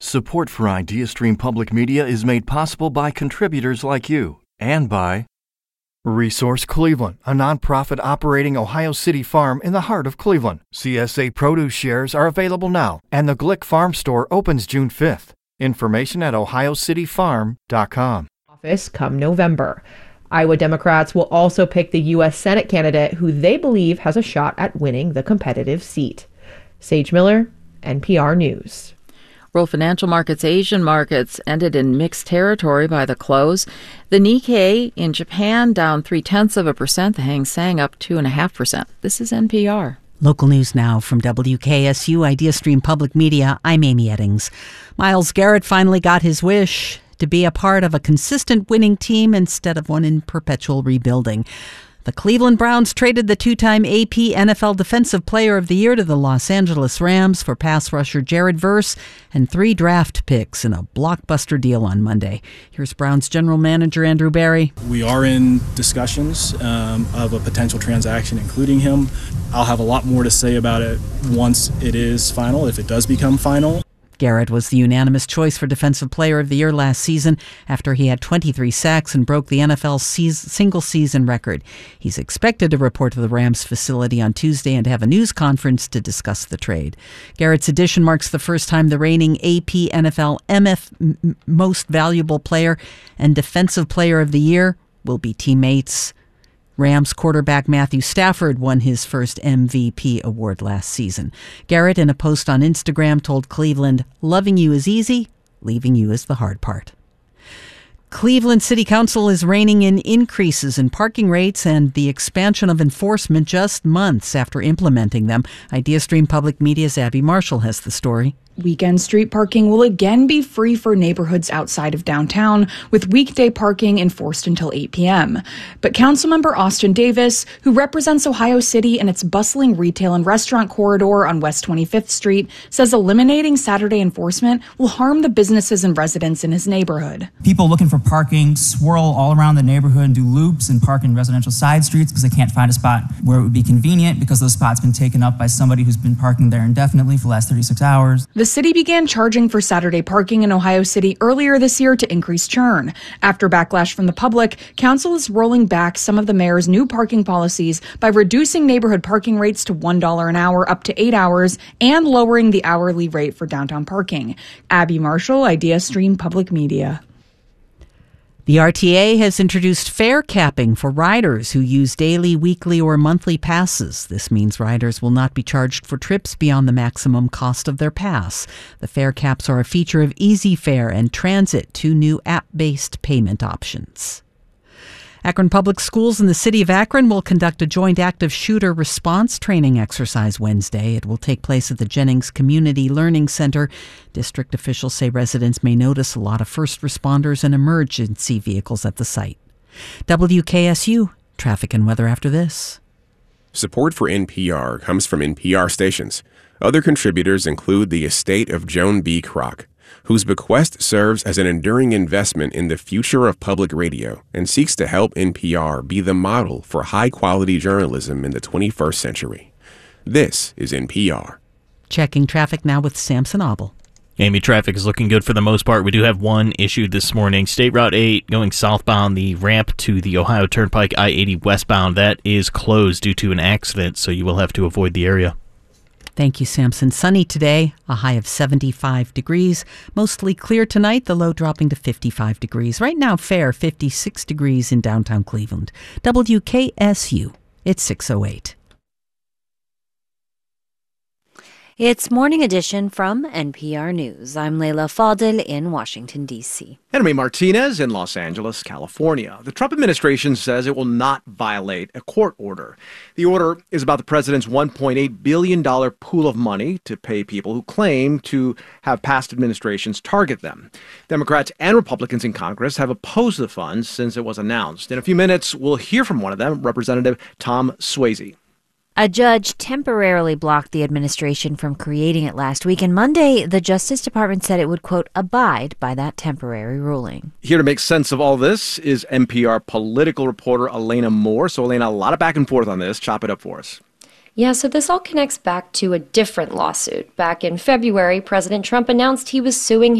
Support for IdeaStream Public Media is made possible by contributors like you and by Resource Cleveland, a nonprofit operating Ohio City farm in the heart of Cleveland. CSA produce shares are available now, and the Glick Farm Store opens June 5th. Information at ohiocityfarm.com. Office come November. Iowa Democrats will also pick the U.S. Senate candidate who they believe has a shot at winning the competitive seat. Sage Miller, NPR News. World financial markets, Asian markets ended in mixed territory by the close. The Nikkei in Japan down 0.3%. The Hang Seng up 2.5%. This is NPR. Local news now from WKSU IdeaStream Public Media. I'm Amy Eddings. Myles Garrett finally got his wish to be a part of a consistent winning team instead of one in perpetual rebuilding. The Cleveland Browns traded the two-time AP NFL Defensive Player of the Year to the Los Angeles Rams for pass rusher Jared Verse and 3 draft picks in a blockbuster deal on Monday. Here's Browns General Manager Andrew Berry. We are in discussions of a potential transaction, including him. I'll have a lot more to say about it once it is final, if it does become final. Garrett was the unanimous choice for Defensive Player of the Year last season after he had 23 sacks and broke the NFL's single-season record. He's expected to report to the Rams facility on Tuesday and have a news conference to discuss the trade. Garrett's addition marks the first time the reigning AP NFL Most Valuable Player and Defensive Player of the Year will be teammates. Rams quarterback Matthew Stafford won his first MVP award last season. Garrett, in a post on Instagram, told Cleveland, "Loving you is easy, leaving you is the hard part." Cleveland City Council is reining in increases in parking rates and the expansion of enforcement just months after implementing them. IdeaStream Public Media's Abby Marshall has the story. Weekend street parking will again be free for neighborhoods outside of downtown, with weekday parking enforced until 8 p.m. But Councilmember Austin Davis, who represents Ohio City and its bustling retail and restaurant corridor on West 25th Street, says eliminating Saturday enforcement will harm the businesses and residents in his neighborhood. People looking for parking swirl all around the neighborhood and do loops and park in residential side streets because they can't find a spot where it would be convenient because those spots been taken up by somebody who's been parking there indefinitely for the last 36 hours. The city began charging for Saturday parking in Ohio City earlier this year to increase churn. After backlash from the public, council is rolling back some of the mayor's new parking policies by reducing neighborhood parking rates to $1 an hour up to 8 hours and lowering the hourly rate for downtown parking. Abby Marshall, IdeaStream Public Media. The RTA has introduced fare capping for riders who use daily, weekly, or monthly passes. This means riders will not be charged for trips beyond the maximum cost of their pass. The fare caps are a feature of Easy Fare and Transit, 2 new app-based payment options. Akron Public Schools and the City of Akron will conduct a joint active shooter response training exercise Wednesday. It will take place at the Jennings Community Learning Center. District officials say residents may notice a lot of first responders and emergency vehicles at the site. WKSU, traffic and weather after this. Support for NPR comes from NPR stations. Other contributors include the estate of Joan B. Kroc, whose bequest serves as an enduring investment in the future of public radio and seeks to help NPR be the model for high-quality journalism in the 21st century. This is NPR. Checking traffic now with Samson Abel. Amy, traffic is looking good for the most part. We do have one issue this morning. State Route 8 going southbound, the ramp to the Ohio Turnpike I-80 westbound, that is closed due to an accident, so you will have to avoid the area. Thank you, Samson. Sunny today, a high of 75 degrees. Mostly clear tonight, the low dropping to 55 degrees. Right now, fair, 56 degrees in downtown Cleveland. WKSU, it's 6:08. It's Morning Edition from NPR News. I'm Leila Fadel in Washington, D.C. Henry Martinez in Los Angeles, California. The Trump administration says it will not violate a court order. The order is about the president's $1.8 billion pool of money to pay people who claim to have past administrations target them. Democrats and Republicans in Congress have opposed the funds since it was announced. In a few minutes, we'll hear from one of them, Representative Tom Swayze. A judge temporarily blocked the administration from creating it last week, and Monday, the Justice Department said it would, quote, abide by that temporary ruling. Here to make sense of all this is NPR political reporter Elena Moore. So, Elena, a lot of back and forth on this. Chop it up for us. Yeah, so this all connects back to a different lawsuit. Back in February, President Trump announced he was suing